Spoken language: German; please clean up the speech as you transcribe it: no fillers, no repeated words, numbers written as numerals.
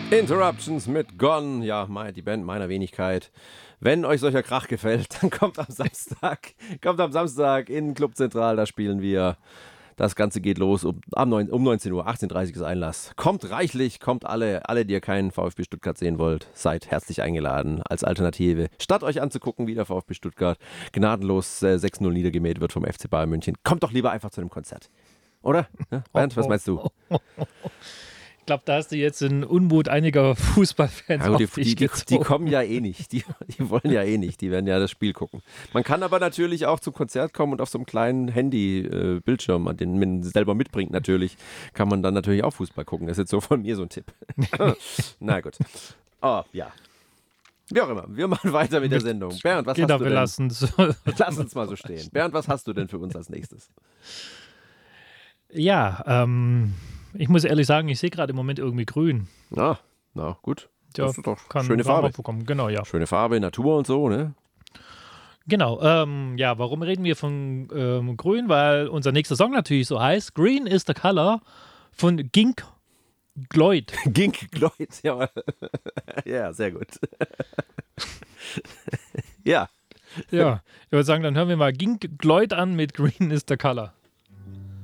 Interruptions mit Gone, ja, die Band meiner Wenigkeit. Wenn euch solcher Krach gefällt, dann kommt am Samstag in Club Zentral, da spielen wir. Das Ganze geht los um 19 Uhr, 18:30 Uhr ist Einlass. Kommt reichlich, kommt alle, die ihr keinen VfB Stuttgart sehen wollt, seid herzlich eingeladen als Alternative. Statt euch anzugucken, wie der VfB Stuttgart gnadenlos 6-0 niedergemäht wird vom FC Bayern München, kommt doch lieber einfach zu einem Konzert. Oder? Ja, Bernd, was meinst du? Ich glaube, da hast du jetzt den Unmut einiger Fußballfans ja, auf dich die kommen ja eh nicht. Die wollen ja eh nicht. Die werden ja das Spiel gucken. Man kann aber natürlich auch zum Konzert kommen und auf so einem kleinen Handy-Bildschirm, den man selber mitbringt natürlich, kann man dann natürlich auch Fußball gucken. Das ist jetzt so von mir so ein Tipp. Na gut. Oh, ja. Wie auch immer. Wir machen weiter mit der Sendung. Bernd, was hast du denn? Lass uns mal so stehen. Bernd, was hast du denn für uns als nächstes? Ja, ich muss ehrlich sagen, ich sehe gerade im Moment irgendwie grün. Na gut. Ja, das ist doch schöne Farbe. Genau, ja. Schöne Farbe, Natur und so, ne? Genau. Ja, warum reden wir von grün? Weil unser nächster Song natürlich so heißt Green is the Color von Gink Gloyd. Gink Gloyd, ja. Ja, sehr gut. Ja. Ja, ich würde sagen, dann hören wir mal Gink Gloyd an mit Green is the Color.